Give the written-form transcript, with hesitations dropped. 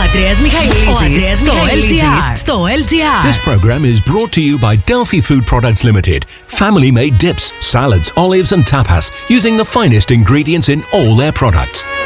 Ανδρέας Μιχαηλίδης στο LGR. This program is brought to you by Delphi Food Products Limited. Family made dips, salads, olives and tapas using the finest ingredients in all their products.